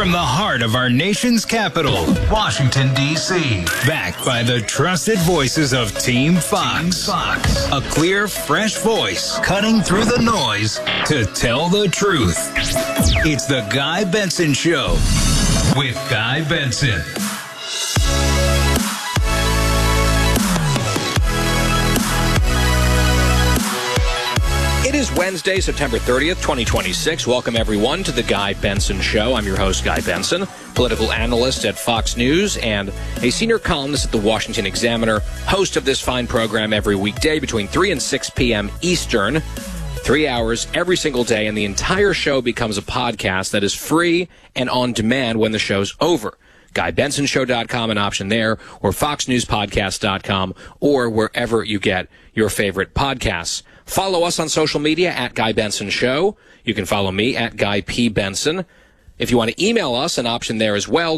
From the heart of our nation's capital, Washington, D.C. Backed by the trusted voices of Team Fox. A clear, fresh voice cutting through the noise to tell the truth. It's the Guy Benson Show with Guy Benson. It is Wednesday, September 30th, 2026. Welcome, everyone, to the Guy Benson Show. I'm your host, Guy Benson, political analyst at Fox News and a senior columnist at the Washington Examiner, host of this fine program every weekday between 3 and 6 p.m. Eastern, 3 hours every single day, and the entire show becomes a podcast that is free and on demand when the show's over. GuyBensonShow.com, an option there, or FoxNewsPodcast.com, or wherever you get your favorite podcasts. Follow us on social media at Guy Benson Show. You can follow me at Guy P. Benson. If you want to email us, an option there as well,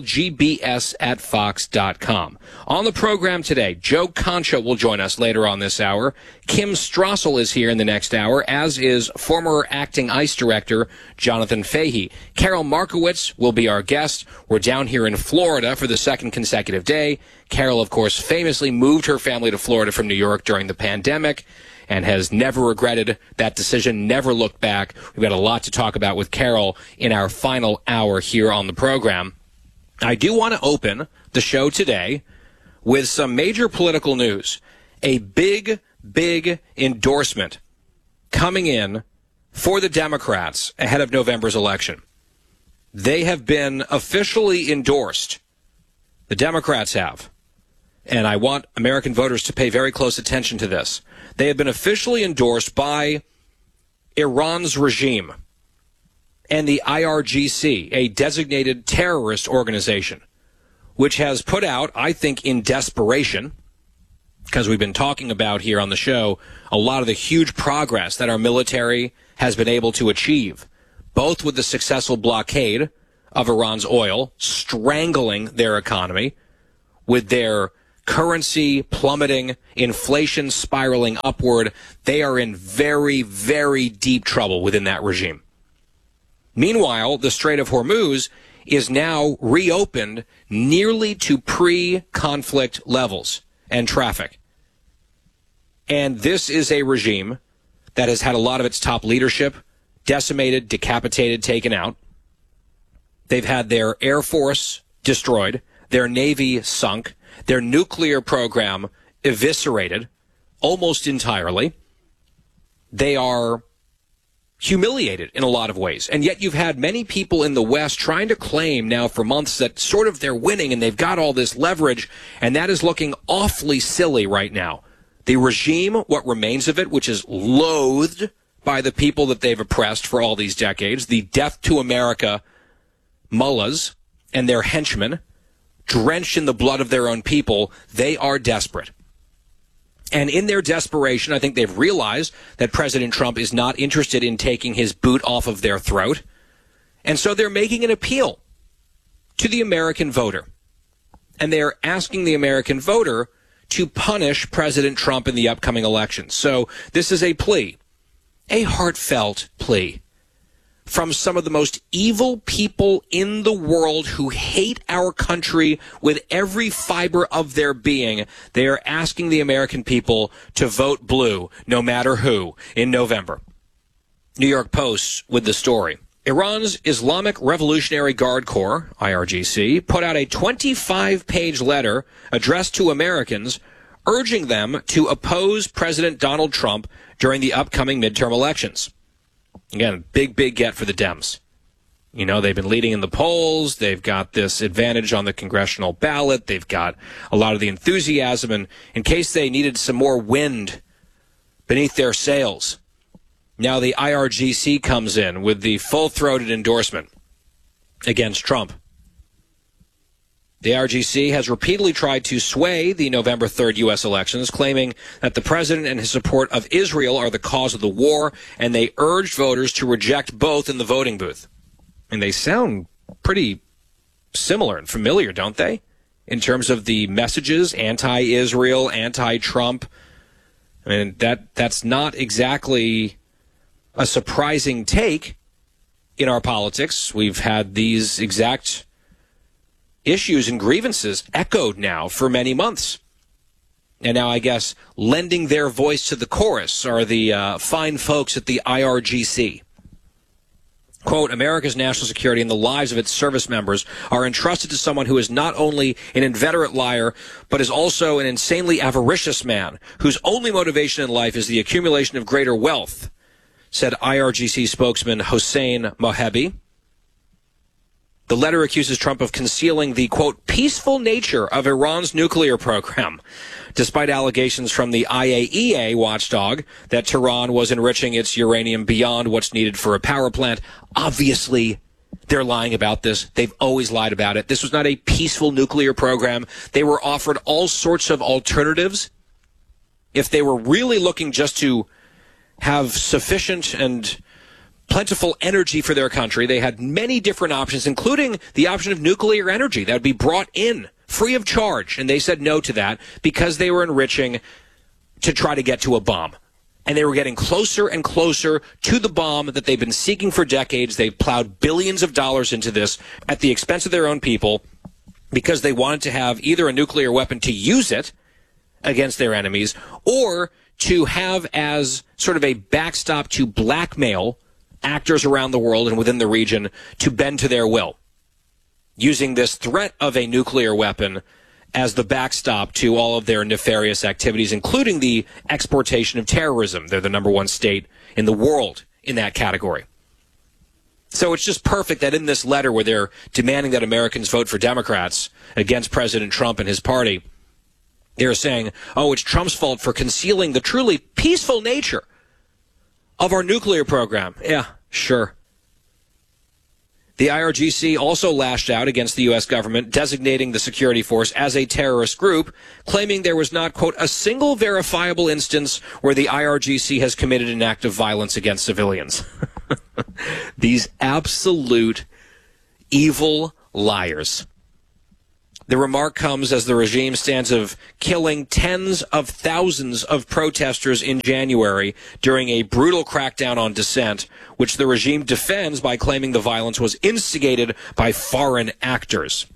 gbs@fox.com. On the program today, Joe Concha will join us later on this hour. Kim Strassel is here in the next hour, as is former acting ICE director Jonathan Fahey. Carol Markowitz will be our guest. We're down here in Florida for the second consecutive day. Carol, of course, famously moved her family to Florida from New York during the pandemic and has never regretted that decision, never looked back. We've got a lot to talk about with Carol in our final hour here on the program. I do want to open the show today with some major political news. A big endorsement coming in for the Democrats ahead of November's election. They have been officially endorsed. The Democrats have. And I want American voters to pay very close attention to this. They have been officially endorsed by Iran's regime and the IRGC, a designated terrorist organization, which has put out, I think in desperation, because we've been talking about here on the show, a lot of the huge progress that our military has been able to achieve, both with the successful blockade of Iran's oil, strangling their economy, with their currency plummeting, inflation spiraling upward. They are in very deep trouble within that regime. Meanwhile, the Strait of Hormuz is now reopened nearly to pre-conflict levels and traffic. And this is a regime that has had a lot of its top leadership decimated, decapitated, taken out. They've had their Air Force destroyed, their Navy sunk, their nuclear program eviscerated almost entirely. They are humiliated in a lot of ways. And yet you've had many people in the West trying to claim now for months that sort of they're winning and they've got all this leverage, and that is looking awfully silly right now. The regime, what remains of it, which is loathed by the people that they've oppressed for all these decades, the Death to America mullahs and their henchmen, drenched in the blood of their own people, they are desperate. And in their desperation, I think they've realized that President Trump is not interested in taking his boot off of their throat. And so they're making an appeal to the American voter. And they're asking the American voter to punish President Trump in the upcoming election. So this is a plea, a heartfelt plea, from some of the most evil people in the world who hate our country with every fiber of their being. They are asking the American people to vote blue, no matter who, in November. New York Post with the story. Iran's Islamic Revolutionary Guard Corps, IRGC, put out a 25-page letter addressed to Americans urging them to oppose President Donald Trump during the upcoming midterm elections. Again, big get for the Dems. You know, they've been leading in the polls. They've got this advantage on the congressional ballot. They've got a lot of the enthusiasm. And in case they needed some more wind beneath their sails, now the IRGC comes in with the full-throated endorsement against Trump. The IRGC has repeatedly tried to sway the November 3rd U.S. elections, claiming that the president and his support of Israel are the cause of the war, and they urged voters to reject both in the voting booth. And they sound pretty similar and familiar, don't they? In terms of the messages, anti-Israel, anti-Trump. I mean, that's not exactly a surprising take in our politics. We've had these exact issues and grievances echoed now for many months. And now I guess lending their voice to the chorus are the fine folks at the IRGC. Quote, America's national security and the lives of its service members are entrusted to someone who is not only an inveterate liar, but is also an insanely avaricious man whose only motivation in life is the accumulation of greater wealth, said IRGC spokesman Hossein Mohebi. The letter accuses Trump of concealing the, quote, peaceful nature of Iran's nuclear program, despite allegations from the IAEA watchdog that Tehran was enriching its uranium beyond what's needed for a power plant. Obviously, they're lying about this. They've always lied about it. This was not a peaceful nuclear program. They were offered all sorts of alternatives. If they were really looking just to have sufficient and plentiful energy for their country, they had many different options, including the option of nuclear energy that would be brought in free of charge. And they said no to that because they were enriching to try to get to a bomb. And they were getting closer and closer to the bomb that they've been seeking for decades. They've plowed billions of dollars into this at the expense of their own people because they wanted to have either a nuclear weapon to use it against their enemies or to have as sort of a backstop to blackmail actors around the world and within the region to bend to their will, using this threat of a nuclear weapon as the backstop to all of their nefarious activities, including the exportation of terrorism. They're the number one state in the world in that category. So it's just perfect that in this letter where they're demanding that Americans vote for Democrats against President Trump and his party, they're saying, oh, it's Trump's fault for concealing the truly peaceful nature of our nuclear program. Yeah, sure. The IRGC also lashed out against the U.S. government, designating the security force as a terrorist group, claiming there was not, quote, a single verifiable instance where the IRGC has committed an act of violence against civilians. These absolute evil liars. The remark comes as the regime stands of killing tens of thousands of protesters in January during a brutal crackdown on dissent, which the regime defends by claiming the violence was instigated by foreign actors.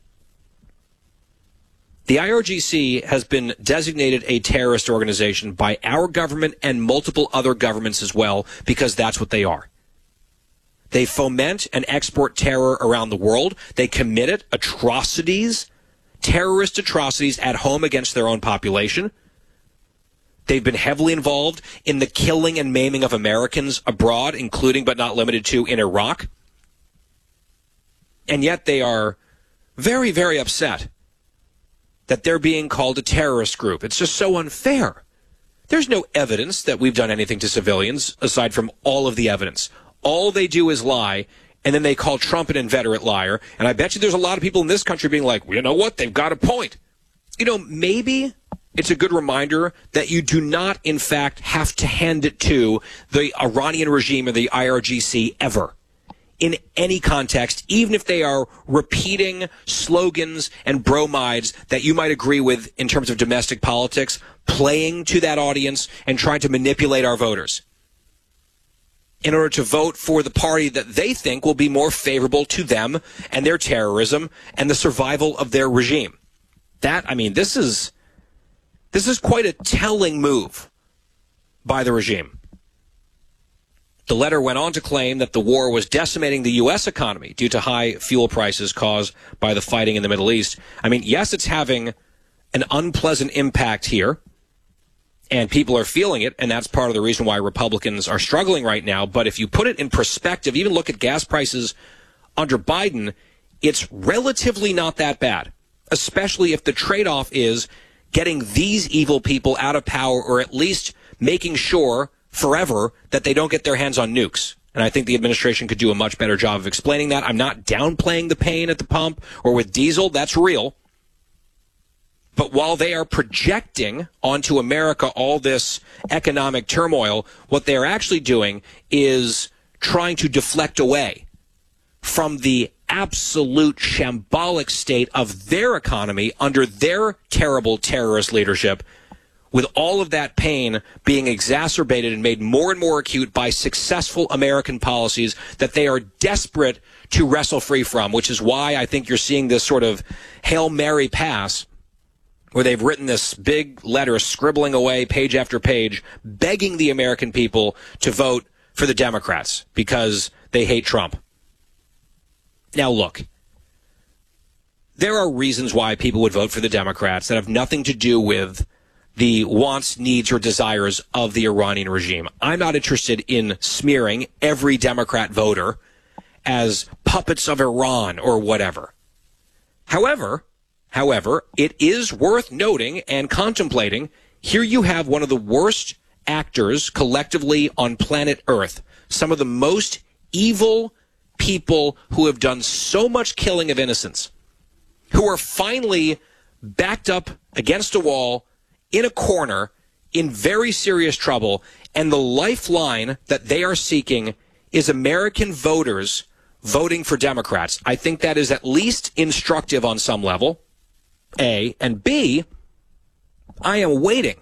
The IRGC has been designated a terrorist organization by our government and multiple other governments as well, because that's what they are. They foment and export terror around the world. They committed atrocities, terrorist atrocities at home against their own population. They've been heavily involved in the killing and maiming of Americans abroad, including but not limited to in Iraq. And yet they are very, very upset that they're being called a terrorist group. It's just so unfair. There's no evidence that we've done anything to civilians aside from all of the evidence. All they do is lie, and then they call Trump an inveterate liar. And I bet you there's a lot of people in this country being like, well, you know what? They've got a point. You know, maybe it's a good reminder that you do not, in fact, have to hand it to the Iranian regime or the IRGC ever. In any context, even if they are repeating slogans and bromides that you might agree with in terms of domestic politics, playing to that audience and trying to manipulate our voters in order to vote for the party that they think will be more favorable to them and their terrorism and the survival of their regime. This is quite a telling move by the regime. The letter went on to claim that the war was decimating the U.S. economy due to high fuel prices caused by the fighting in the Middle East. Yes, it's having an unpleasant impact here, and people are feeling it, and that's part of the reason why Republicans are struggling right now. But if you put it in perspective, even look at gas prices under Biden, it's relatively not that bad, especially if the trade-off is getting these evil people out of power, or at least making sure forever that they don't get their hands on nukes. And I think the administration could do a much better job of explaining that. I'm not downplaying the pain at the pump or with diesel. That's real. But while they are projecting onto America all this economic turmoil, what they're actually doing is trying to deflect away from the absolute shambolic state of their economy under their terrible terrorist leadership, with all of that pain being exacerbated and made more and more acute by successful American policies that they are desperate to wrestle free from, which is why I think you're seeing this sort of Hail Mary pass where they've written this big letter scribbling away page after page, begging the American people to vote for the Democrats because they hate Trump. Now, look, there are reasons why people would vote for the Democrats that have nothing to do with the wants, needs, or desires of the Iranian regime. I'm not interested in smearing every Democrat voter as puppets of Iran or whatever. However, it is worth noting and contemplating, here you have one of the worst actors collectively on planet Earth, some of the most evil people who have done so much killing of innocents, who are finally backed up against a wall, in a corner, in very serious trouble, and the lifeline that they are seeking is American voters voting for Democrats. I think that is at least instructive on some level, A. And B, I am waiting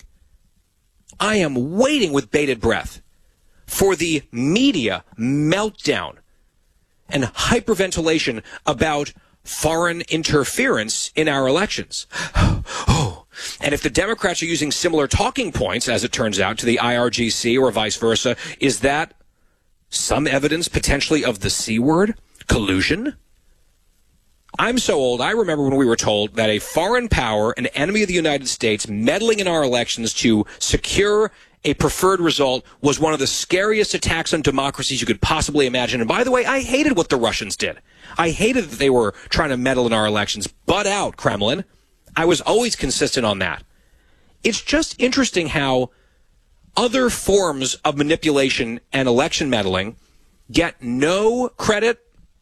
with bated breath for the media meltdown and hyperventilation about foreign interference in our elections. And if the Democrats are using similar talking points, as it turns out, to the IRGC or vice versa, is that some evidence potentially of the C word, collusion? I'm so old, I remember when we were told that a foreign power, an enemy of the United States, meddling in our elections to secure a preferred result was one of the scariest attacks on democracies you could possibly imagine. And by the way, I hated what the Russians did. I hated that they were trying to meddle in our elections. Butt out, Kremlin. I was always consistent on that. It's just interesting how other forms of manipulation and election meddling get no credit,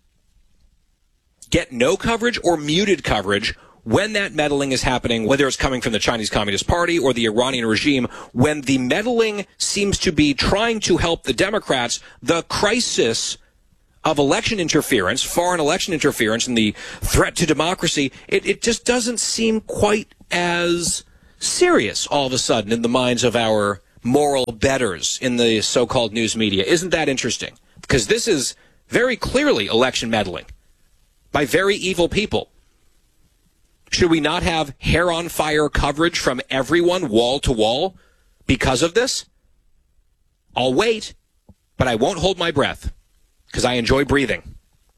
get no coverage or muted coverage when that meddling is happening, whether it's coming from the Chinese Communist Party or the Iranian regime. When the meddling seems to be trying to help the Democrats, the crisis of election interference, foreign election interference, and the threat to democracy, it just doesn't seem quite as serious all of a sudden in the minds of our moral betters in the so-called news media. Isn't that interesting? Because this is very clearly election meddling by very evil people. Should we not have hair on fire coverage from everyone wall to wall because of this? I'll wait, but I won't hold my breath because I enjoy breathing.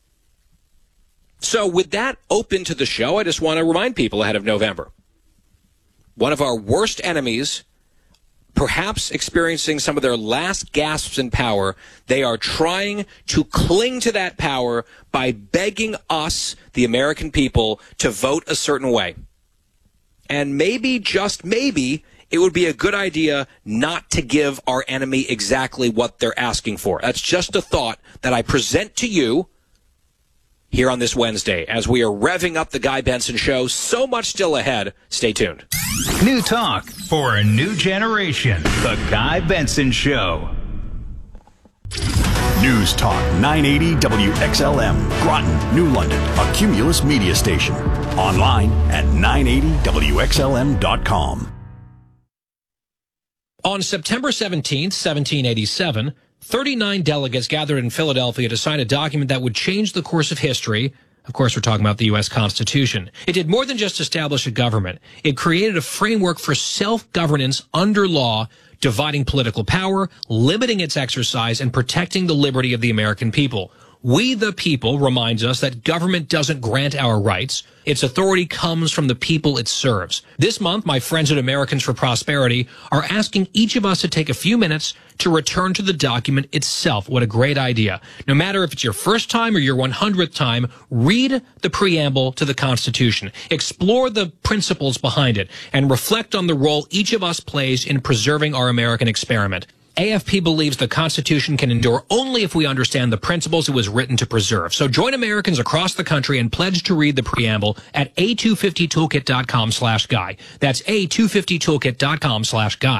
So with that open to the show, I just want to remind people ahead of November. One of our worst enemies, perhaps experiencing some of their last gasps in power, they are trying to cling to that power by begging us, the American people, to vote a certain way. And maybe, just maybe, it would be a good idea not to give our enemy exactly what they're asking for. That's just a thought that I present to you here on this Wednesday as we are revving up the Guy Benson Show. So much still ahead. Stay tuned. New talk for a new generation. The Guy Benson Show. News Talk 980 WXLM, Groton, New London, a Cumulus media station. Online at 980WXLM.com. On September 17th, 1787, 39 delegates gathered in Philadelphia to sign a document that would change the course of history. Of course, we're talking about the U.S. Constitution. It did more than just establish a government. It created a framework for self-governance under law, dividing political power, limiting its exercise, and protecting the liberty of the American people. We the people reminds us that government doesn't grant our rights. Its authority comes from the people it serves. This month, my friends at Americans for Prosperity are asking each of us to take a few minutes to return to the document itself. What a great idea. No matter if it's your first time or your 100th time, read the preamble to the Constitution. Explore the principles behind it and reflect on the role each of us plays in preserving our American experiment. AFP believes the Constitution can endure only if we understand the principles it was written to preserve. So join Americans across the country and pledge to read the preamble at a250toolkit.com/guy. That's a250toolkit.com/guy.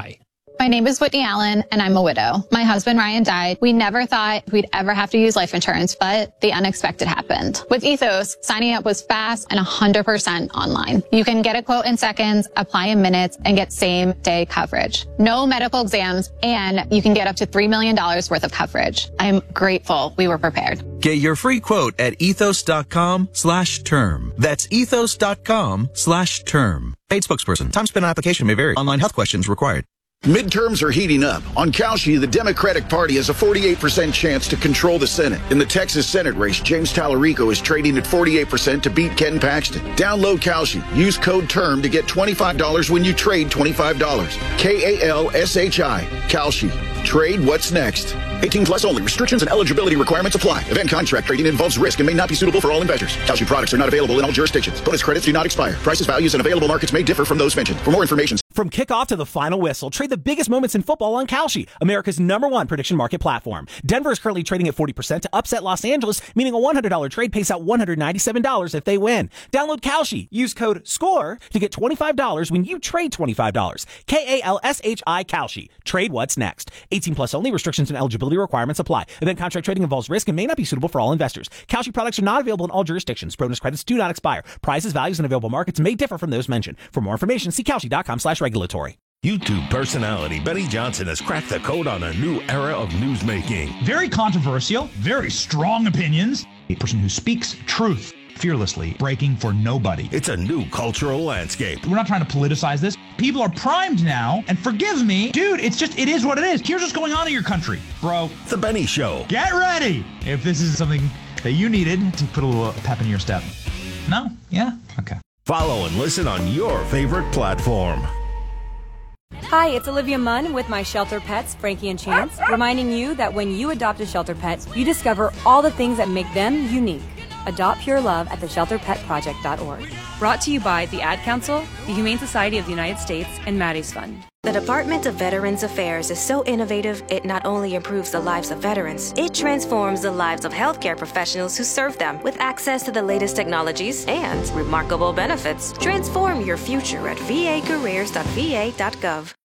My name is Whitney Allen, and I'm a widow. My husband, Ryan, died. We never thought we'd ever have to use life insurance, but the unexpected happened. With Ethos, signing up was fast and 100% online. You can get a quote in seconds, apply in minutes, and get same-day coverage. No medical exams, and you can get up to $3 million worth of coverage. I'm grateful we were prepared. Get your free quote at ethos.com/term. That's ethos.com/term. Paid spokesperson. Time spent on application may vary. Online health questions required. Midterms are heating up. On Kalshi, the Democratic Party has a 48% chance to control the Senate. In the Texas Senate race, James Tallarico is trading at 48% to beat Ken Paxton. Download Kalshi. Use code TERM to get $25 when you trade $25. KALSHI. Kalshi. Trade what's next. 18 plus only. Restrictions and eligibility requirements apply. Event contract trading involves risk and may not be suitable for all investors. Kalshi products are not available in all jurisdictions. Bonus credits do not expire. Prices, values, and available markets may differ from those mentioned. For more information, from kickoff to the final whistle, trade the biggest moments in football on Kalshi, America's #1 prediction market platform. Denver is currently trading at 40% to upset Los Angeles, meaning a $100 trade pays out $197 if they win. Download Kalshi. Use code SCORE to get $25 when you trade $25. KALSHI Kalshi. Trade what's next. 18 plus only. Restrictions and eligibility requirements apply. Event contract trading involves risk and may not be suitable for all investors. Kalshi products are not available in all jurisdictions. Bonus credits do not expire. Prices, values, and available markets may differ from those mentioned. For more information, see Kalshi.com/regulatory. YouTube personality Benny Johnson has cracked the code on a new era of newsmaking. Very controversial, very strong opinions. A person who speaks truth fearlessly, breaking for nobody. It's a new cultural landscape. We're not trying to politicize this. People are primed now, and forgive me, dude, it is what it is. Here's what's going on in your country, bro. The Benny Show. Get ready if this is something that you needed to put a little pep in your step. No? Yeah? Okay. Follow and listen on your favorite platform. Hi, it's Olivia Munn with my shelter pets, Frankie and Chance, reminding you that when you adopt a shelter pet, you discover all the things that make them unique. Adopt pure love at theshelterpetproject.org. Brought to you by the Ad Council, the Humane Society of the United States, and Maddie's Fund. The Department of Veterans Affairs is so innovative, it not only improves the lives of veterans, it transforms the lives of healthcare professionals who serve them with access to the latest technologies and remarkable benefits. Transform your future at vacareers.va.gov.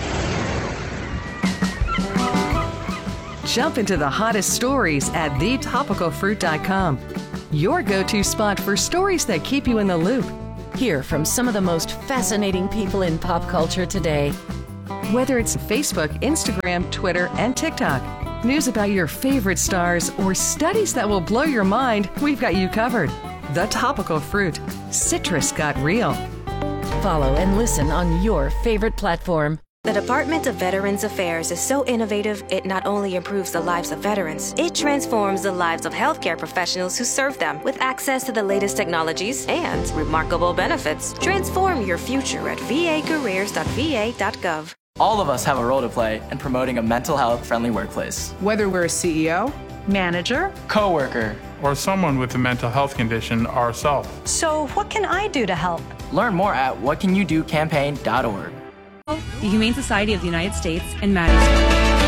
Jump into the hottest stories at thetopicalfruit.com. Your go-to spot for stories that keep you in the loop. Hear from some of the most fascinating people in pop culture today. Whether it's Facebook, Instagram, Twitter, and TikTok, news about your favorite stars, or studies that will blow your mind, we've got you covered. The Topical Fruit. Citrus got real. Follow and listen on your favorite platform. The Department of Veterans Affairs is so innovative, it not only improves the lives of veterans, it transforms the lives of healthcare professionals who serve them with access to the latest technologies and remarkable benefits. Transform your future at vacareers.va.gov. All of us have a role to play in promoting a mental health friendly workplace. Whether we're a CEO, manager, coworker, or someone with a mental health condition ourselves. So what can I do to help? Learn more at whatcanyoudocampaign.org. The Humane Society of the United States, and Maddie's Fund.